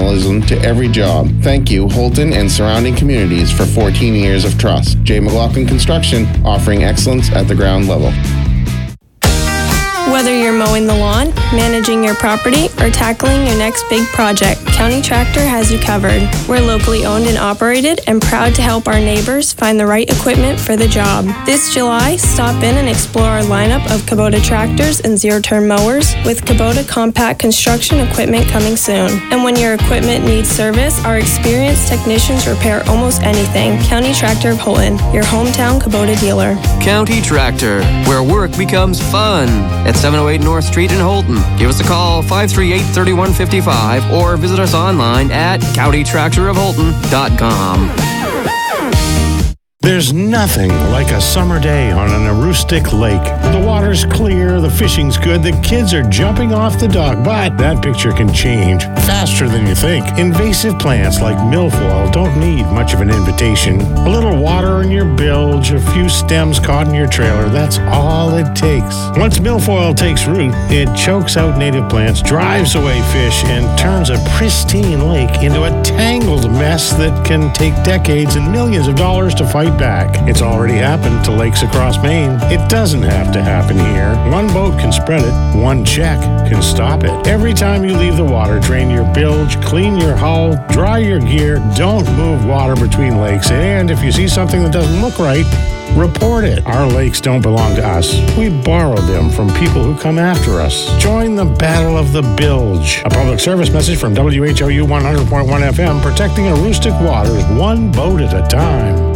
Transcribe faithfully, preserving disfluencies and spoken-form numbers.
professionalism to every job. Thank you, Holton and surrounding communities, for fourteen years of trust. J. McLaughlin Construction, offering excellence at the ground level. Whether you're mowing the lawn, managing your property, or tackling your next big project, County Tractor has you covered. We're locally owned and operated and proud to help our neighbors find the right equipment for the job. This July, stop in and explore our lineup of Kubota tractors and zero-turn mowers with Kubota compact construction equipment coming soon. And when your equipment needs service, our experienced technicians repair almost anything. County Tractor of Holton, your hometown Kubota dealer. County Tractor, where work becomes fun. At seven oh eight North Street in Holton. Give us a call, five three eight, three one five five, or visit us online at county tractor of holton dot com. There's nothing like a summer day on an Aroostook lake. The water's clear, the fishing's good, the kids are jumping off the dock, but that picture can change faster than you think. Invasive plants like milfoil don't need much of an invitation. A little water in your bilge, a few stems caught in your trailer, that's all it takes. Once milfoil takes root, it chokes out native plants, drives away fish, and turns a pristine lake into a tangled mess that can take decades and millions of dollars to fight back. It's already happened to lakes across Maine. It doesn't have to happen here. One boat can spread it. One check can stop it. Every time you leave the water, drain your bilge, clean your hull, dry your gear. Don't move water between lakes. And if you see something that doesn't look right, report it. Our lakes don't belong to us. We borrowed them from people who come after us. Join the Battle of the Bilge. A public service message from W H O U one hundred point one F M, protecting Aroostook waters one boat at a time.